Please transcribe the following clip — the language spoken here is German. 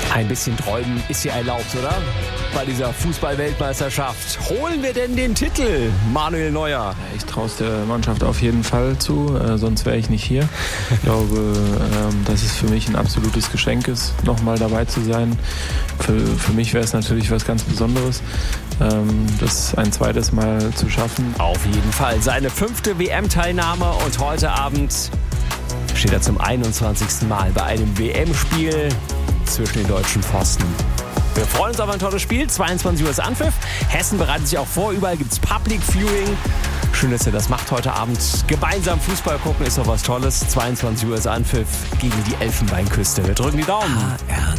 Ein bisschen träumen ist hier erlaubt, oder? Bei dieser Fußball-Weltmeisterschaft. Holen wir denn den Titel, Manuel Neuer? Ich traue es der Mannschaft auf jeden Fall zu, sonst wäre ich nicht hier. Ich glaube, dass es für mich ein absolutes Geschenk ist, nochmal dabei zu sein. Für mich wäre es natürlich was ganz Besonderes, das ein zweites Mal zu schaffen. Auf jeden Fall. Seine 5. WM-Teilnahme und heute Abend steht er zum 21. Mal bei einem WM-Spiel zwischen den deutschen Pfosten. Wir freuen uns auf ein tolles Spiel. 22 Uhr ist Anpfiff. Hessen bereitet sich auch vor. Überall gibt es Public Viewing. Schön, dass ihr das macht heute Abend. Gemeinsam Fußball gucken ist doch was Tolles. 22 Uhr ist Anpfiff gegen die Elfenbeinküste. Wir drücken die Daumen.